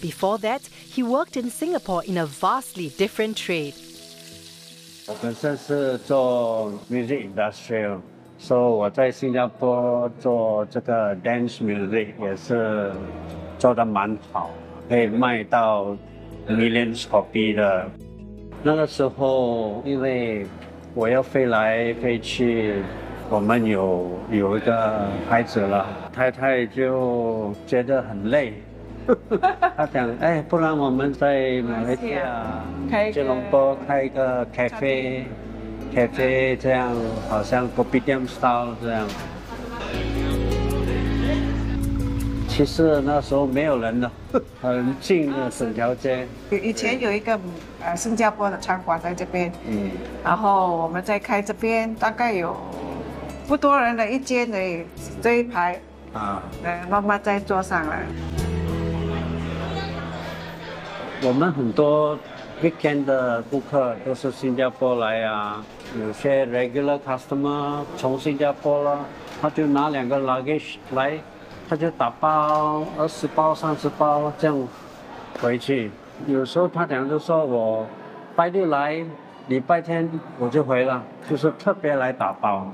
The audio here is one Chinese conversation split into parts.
Before that, he worked in Singapore in a vastly different trade. 我本身是做 music industrial， 所以我在新加坡做这个 dance music 也是做得蛮好，可以卖到 millions copy 的。那个时候因为我要飞来飞去，我们有一个孩子了，太太就觉得很累。他讲，哎，不然我们在马来西亚吉隆坡开一个 cafe 这样，好像 kopitiam style 这样。其实那时候没有人的，很近的整条街。 以前有一个新加坡的餐馆在这边，然后我们在开这边，大概有不多人的一间的这一排慢慢在做上了。 我们很多 weekend 的顾客都是新加坡来啊，有些 regular customer 从新加坡了，他就拿2个 luggage 来，他就打包20包、30包这样回去。有时候他讲就说我拜六来，礼拜天我就回了，就是特别来打包。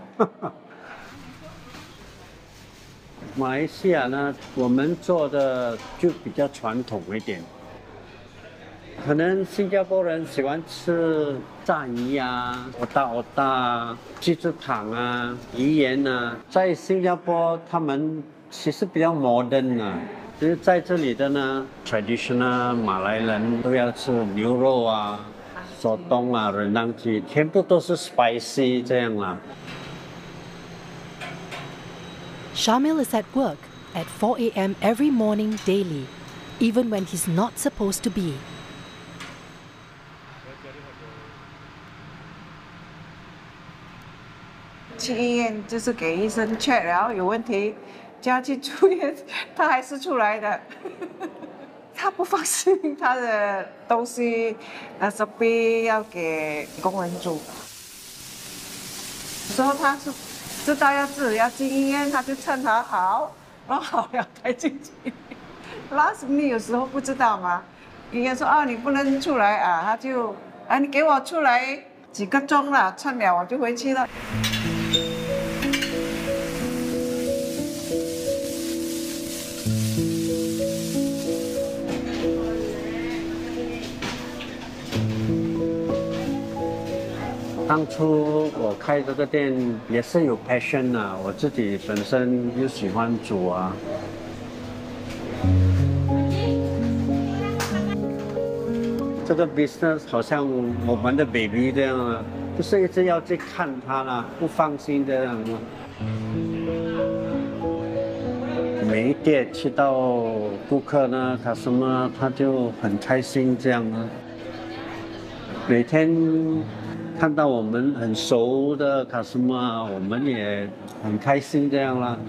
马来西亚呢，我们做的就比较传统一点。可能新加坡人喜欢吃炸鱼啊、蚵仔、鸡汤啊、鱼圆啊。在新加坡，他们其实比较 modern 啊。就是在这里的呢 ，traditional 马来人都要吃牛肉啊、索冬啊、人当鸡，全部都是 spicy 这样啦。 Shamil is at work at 4 a.m. every morning daily, even when he's not supposed to be. 去医院就是给医生 check， 然后有问题，叫他去住院，他还是出来的。他不放心他的东西，手臂要给工人住。时候他是知道要进医院，他就趁他好，然后好了才进去。Last minute 有时候不知道嘛，医院说你不能出来啊，他就你给我出来几个钟了，趁了我就回去了。 当初我开这个店也是有 passion 啊，我自己本身又喜欢煮啊。这个 business 好像我们的 baby 这样啊，就是一直要去看它啦，不放心这样啊。每一店去到顾客呢，他就很开心这样啊。每天看到我们很熟的 customer， 我们也很开心这样啦。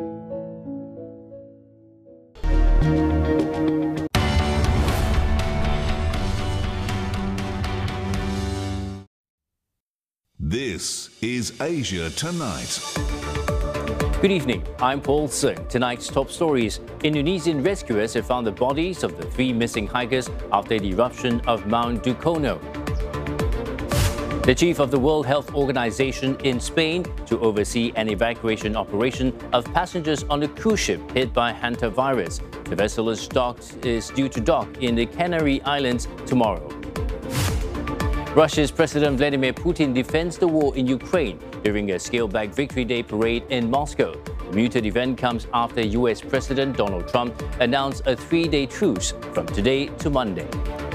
This is Asia Tonight. Good evening, I'm Paul Sung. Tonight's top stories. Indonesian rescuers have found the bodies of the 3 missing hikers after the eruption of Mount Dukono. The chief of the World Health Organization in Spain to oversee an evacuation operation of passengers on a cruise ship hit by hantavirus. The vessel is due to dock in the Canary Islands tomorrow. Russia's President Vladimir Putin defends the war in Ukraine during a scaled-back Victory Day parade in Moscow. The muted event comes after US President Donald Trump announced a 3-day truce from today to Monday.